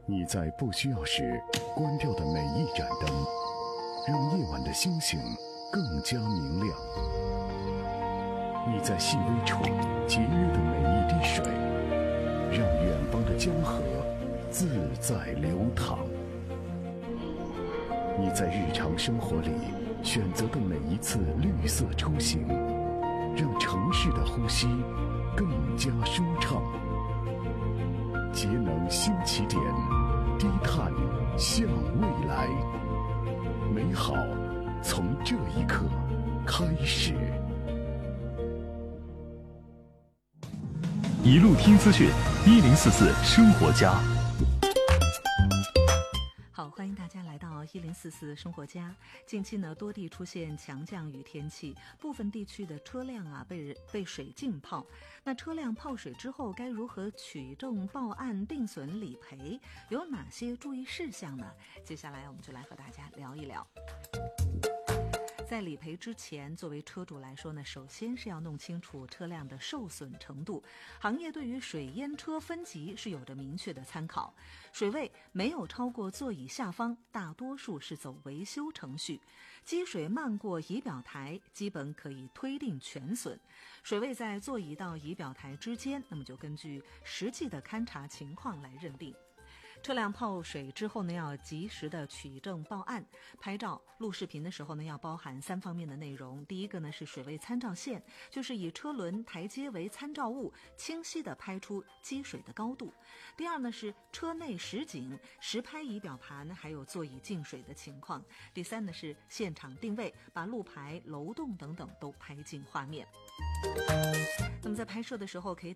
你在不需要时关掉的每一盏灯，让夜晚的星星更加明亮。你在细微处节约的每一滴水，让远方的江河自在流淌。你在日常生活里选择的每一次绿色出行，让城市的呼吸更加舒畅。节能新起点，低碳向未来，美好从这一刻开始。 一路听资讯，1044生活家。 好，欢迎大家来到1044生活家。近期呢，多地出现强降雨天气，部分地区的车辆被水浸泡。那车辆泡水之后，该如何取证报案、定损理赔？有哪些注意事项呢？接下来我们就来和大家聊一聊。在理赔之前，作为车主来说呢，首先是要弄清楚车辆的受损程度。行业对于水淹车分级是有着明确的参考，水位没有超过座椅下方，大多数是走维修程序；积水漫过仪表台，基本可以推定全损；水位在座椅到仪表台之间，那么就根据实际的勘查情况来认定。车辆泡水之后呢，要及时的取证报案。拍照、录视频的时候呢，要包含3方面的内容。第一个呢是水位参照线，就是以车轮、台阶为参照物，清晰的拍出积水的高度。第二呢是车内实景，实拍仪表盘还有座椅进水的情况。第三呢是现场定位，把路牌、楼栋等等都拍进画面。那么在拍摄的时候，可以